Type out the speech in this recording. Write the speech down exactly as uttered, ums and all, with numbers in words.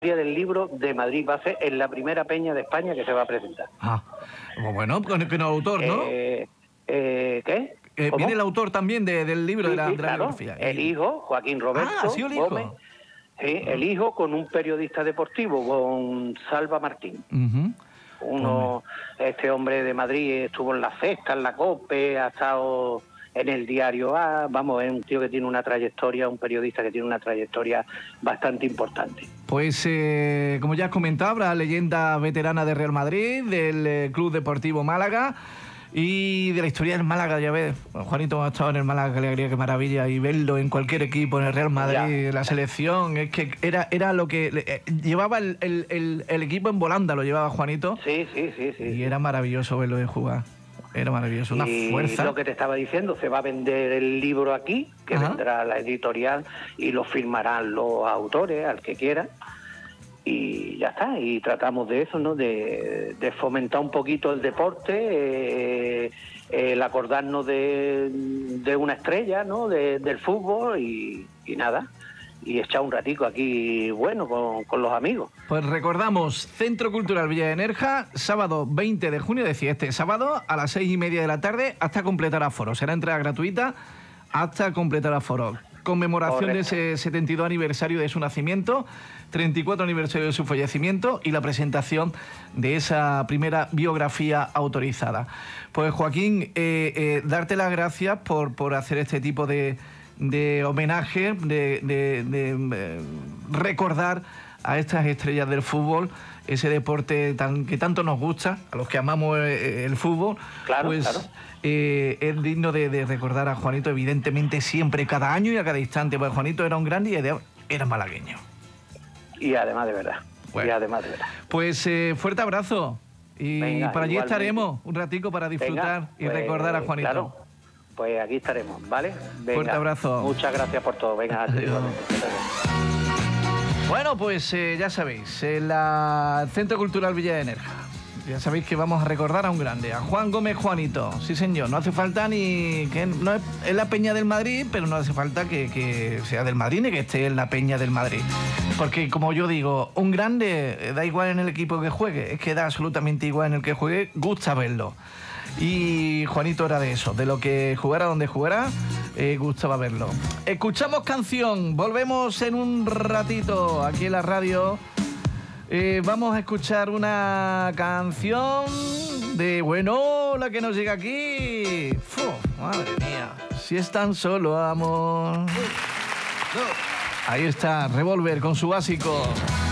del Libro de Madrid. Va a ser en la primera peña de España que se va a presentar. Ah, bueno, con el autor, ¿no? Eh, eh, ¿Qué? Eh, viene el autor también de, del libro sí, de la, sí, de la claro, biografía. el hijo, Joaquín Roberto Ah, sí, el hijo. Gómez. Sí, el hijo con un periodista deportivo, con Salva Martín. Uh-huh. Uno, este hombre de Madrid estuvo en la Sexta, en la COPE, ha estado en el Diario A, vamos, es un tío que tiene una trayectoria, un periodista que tiene una trayectoria bastante importante. Pues, eh, como ya has comentado, habrá leyenda veterana de Real Madrid, del eh, Club Deportivo Málaga y de la historia del Málaga, ya ves. Juanito ha estado en el Málaga, qué alegría, qué maravilla, y verlo en cualquier equipo, en el Real Madrid, ya. En la selección, es que era, era lo que... Eh, llevaba el, el, el, el equipo en volanda, lo llevaba Juanito. Sí, sí, sí, sí. Y sí. era maravilloso verlo de jugar. Era maravilloso, una y fuerza. Lo que te estaba diciendo, se va a vender el libro aquí, que Ajá. vendrá la editorial y lo firmarán los autores, al que quiera, y ya está. Y tratamos de eso, ¿no? De, de fomentar un poquito el deporte, eh, el acordarnos de, de una estrella, ¿no? De, del fútbol y, y nada. Y echar un ratico aquí, bueno, con, con los amigos. Pues recordamos, Centro Cultural Villa de Nerja, sábado veinte de junio, decía este sábado, a las seis y media de la tarde, hasta completar aforo. Será entrada gratuita hasta completar aforo. Conmemoración Correcto. de ese setenta y dos aniversario de su nacimiento, treinta y cuatro aniversario de su fallecimiento y la presentación de esa primera biografía autorizada. Pues Joaquín, eh, eh, darte las gracias por, por hacer este tipo de... de homenaje, de, de, de, de recordar a estas estrellas del fútbol, ese deporte tan que tanto nos gusta, a los que amamos el, el fútbol, claro, pues claro. Eh, es digno de, de recordar a Juanito, evidentemente siempre, cada año y a cada instante, porque Juanito era un grande y era malagueño. Y además de verdad, bueno, y además de verdad. Pues eh, fuerte abrazo, y Venga, por allí igualmente. Estaremos un ratico para disfrutar Venga, y pues, recordar a Juanito. Claro. Pues aquí estaremos, ¿vale? Venga, fuerte abrazo. Muchas gracias por todo. Venga, bueno, pues eh, ya sabéis, en la Centro Cultural Villa de Nerja, ya sabéis que vamos a recordar a un grande, a Juan Gómez Juanito. Sí, señor, no hace falta ni que no es, es la Peña del Madrid, pero no hace falta que, que sea del Madrid ni que esté en la Peña del Madrid. Porque, como yo digo, un grande, da igual en el equipo que juegue, es que da absolutamente igual en el que juegue, gusta verlo. Y Juanito era de eso, de lo que jugara donde jugara, eh, gustaba verlo. Escuchamos canción, volvemos en un ratito aquí en la radio. Eh, vamos a escuchar una canción de, bueno, la que nos llega aquí. Uf, madre mía, si es tan solo amor. Ahí está, Revolver con su básico.